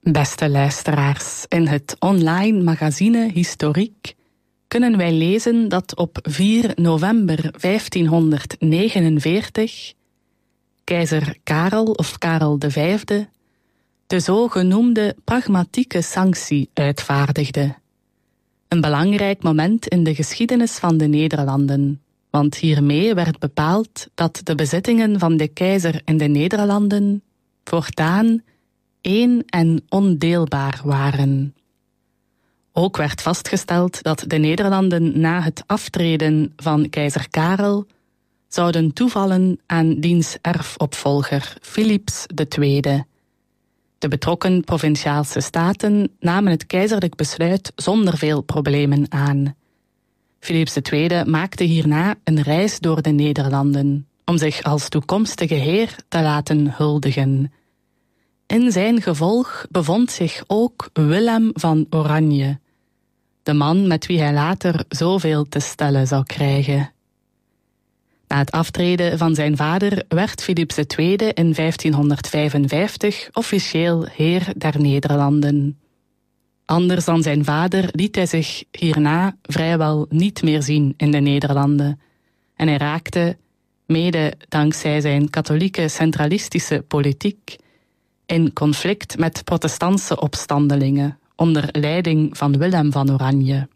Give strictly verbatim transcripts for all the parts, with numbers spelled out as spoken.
Beste luisteraars, in het online magazine Historiek kunnen wij lezen dat op vier november vijftienhonderdnegenenveertig keizer Karel of Karel de Vijfde de zogenoemde pragmatieke sanctie uitvaardigde. Een belangrijk moment in de geschiedenis van de Nederlanden, want hiermee werd bepaald dat de bezittingen van de keizer in de Nederlanden voortaan één en ondeelbaar waren. Ook werd vastgesteld dat de Nederlanden na het aftreden van keizer Karel zouden toevallen aan diens erfopvolger Philips de Tweede. De betrokken provinciaalse staten namen het keizerlijk besluit zonder veel problemen aan. Philips de Tweede maakte hierna een reis door de Nederlanden om zich als toekomstige heer te laten huldigen. In zijn gevolg bevond zich ook Willem van Oranje, de man met wie hij later zoveel te stellen zou krijgen. Na het aftreden van zijn vader werd Philips de Tweede in vijftienhonderdvijfenvijftig officieel heer der Nederlanden. Anders dan zijn vader liet hij zich hierna vrijwel niet meer zien in de Nederlanden en hij raakte, mede dankzij zijn katholieke centralistische politiek, in conflict met protestantse opstandelingen onder leiding van Willem van Oranje.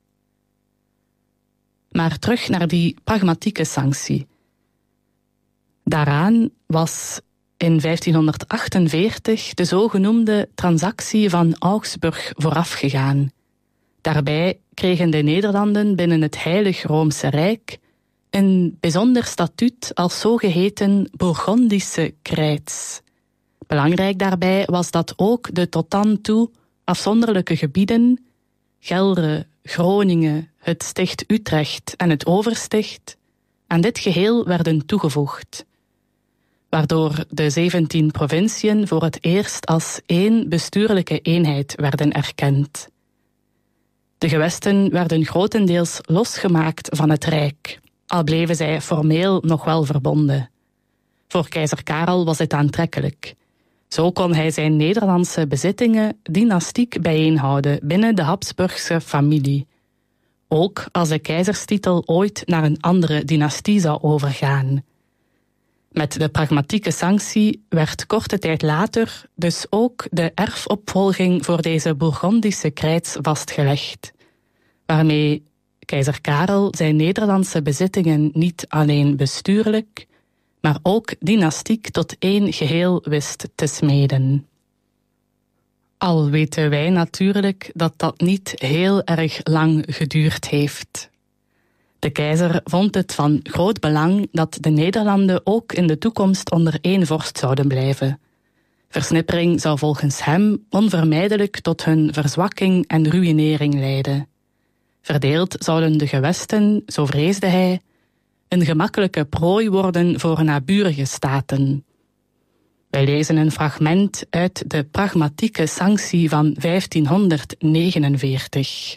Maar terug naar die pragmatieke sanctie. Daaraan was in vijftienhonderdachtenveertig de zogenoemde transactie van Augsburg voorafgegaan. Daarbij kregen de Nederlanden binnen het Heilig Roomse Rijk een bijzonder statuut als zogeheten Bourgondische krijts. Belangrijk daarbij was dat ook de tot dan toe afzonderlijke gebieden, Gelre, Groningen, het Sticht Utrecht en het Oversticht, aan dit geheel werden toegevoegd, waardoor de zeventien provinciën voor het eerst als één bestuurlijke eenheid werden erkend. De gewesten werden grotendeels losgemaakt van het Rijk, al bleven zij formeel nog wel verbonden. Voor keizer Karel was dit aantrekkelijk. Zo kon hij zijn Nederlandse bezittingen dynastiek bijeenhouden binnen de Habsburgse familie. Ook als de keizerstitel ooit naar een andere dynastie zou overgaan. Met de pragmatieke sanctie werd korte tijd later dus ook de erfopvolging voor deze Bourgondische krijts vastgelegd, waarmee keizer Karel zijn Nederlandse bezittingen niet alleen bestuurlijk, maar ook dynastiek tot één geheel wist te smeden. Al weten wij natuurlijk dat dat niet heel erg lang geduurd heeft. De keizer vond het van groot belang dat de Nederlanden ook in de toekomst onder één vorst zouden blijven. Versnippering zou volgens hem onvermijdelijk tot hun verzwakking en ruïnering leiden. Verdeeld zouden de gewesten, zo vreesde hij, een gemakkelijke prooi worden voor naburige staten. Wij lezen een fragment uit de pragmatieke sanctie van vijftienhonderdnegenenveertig.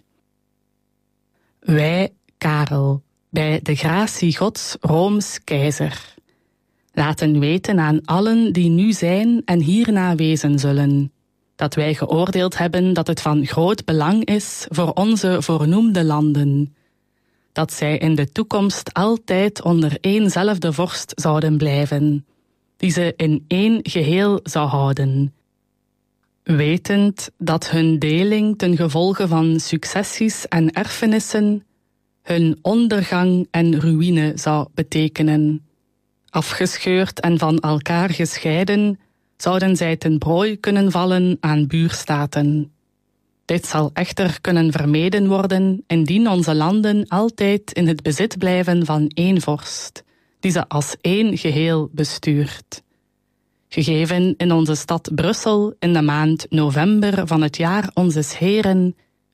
Wij, Karel, bij de gratie Gods Rooms keizer, laten weten aan allen die nu zijn en hierna wezen zullen, dat wij geoordeeld hebben dat het van groot belang is voor onze voornoemde landen, dat zij in de toekomst altijd onder éénzelfde vorst zouden blijven, die ze in één geheel zou houden, wetend dat hun deling ten gevolge van successies en erfenissen hun ondergang en ruïne zou betekenen. Afgescheurd en van elkaar gescheiden, zouden zij ten prooi kunnen vallen aan buurstaten. Dit zal echter kunnen vermeden worden indien onze landen altijd in het bezit blijven van één vorst, die ze als één geheel bestuurt. Gegeven in onze stad Brussel in de maand november van het jaar onzes Heren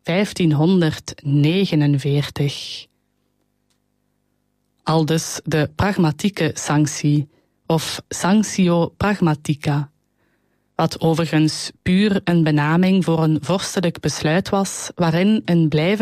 vijftienhonderdnegenenveertig. Aldus de pragmatieke sanctie, of sanctio pragmatica, wat overigens puur een benaming voor een vorstelijk besluit was, waarin een blijvende